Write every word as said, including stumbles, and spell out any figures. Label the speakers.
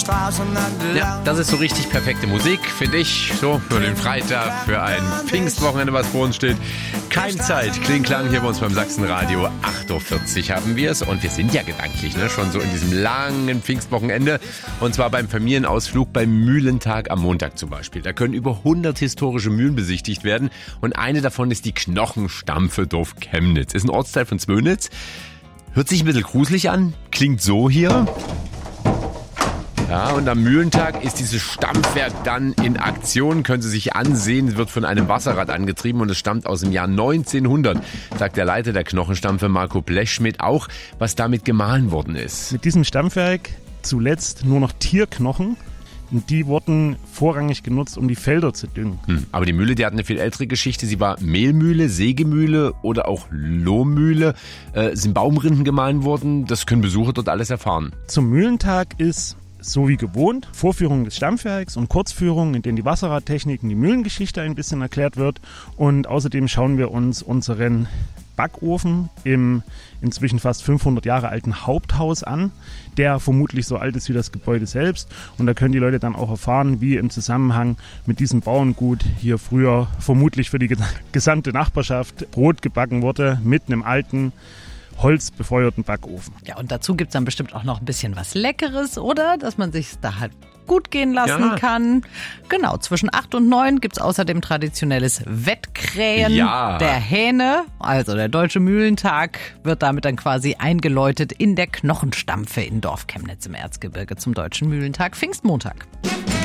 Speaker 1: Straßen entlang.
Speaker 2: Ja, das ist so richtig perfekte Musik, finde ich. So für den Freitag, für ein Pfingstwochenende, was vor uns steht. Kein Zeit, Kling Klang hier bei uns beim Sachsenradio. acht Uhr vierzig haben wir es und wir sind ja gedanklich, ne, schon so in diesem langen Pfingstwochenende. Und zwar beim Familienausflug beim Mühlentag am Montag zum Beispiel. Da können über hundert historische Mühlen besichtigt werden und eine davon ist die Knochenstampfe Dorf Chemnitz. Ist ein Ortsteil von Zwönitz. Hört sich ein bisschen gruselig an, klingt so hier. Ja, und am Mühlentag ist dieses Stampfwerk dann in Aktion, können Sie sich ansehen, es wird von einem Wasserrad angetrieben und es stammt aus dem Jahr neunzehnhundert, sagt der Leiter der Knochenstampfe Marco Blechschmidt auch, was damit gemahlen worden ist.
Speaker 3: Mit diesem Stampfwerk zuletzt nur noch Tierknochen. Und die wurden vorrangig genutzt, um die Felder zu düngen.
Speaker 2: Hm, aber die Mühle, die hat eine viel ältere Geschichte. Sie war Mehlmühle, Sägemühle oder auch Lohmühle. Äh, sind Baumrinden gemahlen worden. Das können Besucher dort alles erfahren.
Speaker 3: Zum Mühlentag ist, so wie gewohnt, Vorführung des Stampfwerks und Kurzführungen, in denen die Wasserradtechnik und die Mühlengeschichte ein bisschen erklärt wird. Und außerdem schauen wir uns unseren Backofen im inzwischen fast fünfhundert Jahre alten Haupthaus an, der vermutlich so alt ist wie das Gebäude selbst. Und da können die Leute dann auch erfahren, wie im Zusammenhang mit diesem Bauerngut hier früher vermutlich für die gesamte Nachbarschaft Brot gebacken wurde mit einem alten, holzbefeuerten Backofen.
Speaker 4: Ja, und dazu gibt es dann bestimmt auch noch ein bisschen was Leckeres, oder? Dass man sich da halt gut gehen lassen
Speaker 2: ja.
Speaker 4: kann. Genau, zwischen acht und neun gibt es außerdem traditionelles Wettkrähen
Speaker 2: ja.
Speaker 4: der Hähne. Also der Deutsche Mühlentag wird damit dann quasi eingeläutet in der Knochenstampfe in Dorf Chemnitz im Erzgebirge zum Deutschen Mühlentag Pfingstmontag.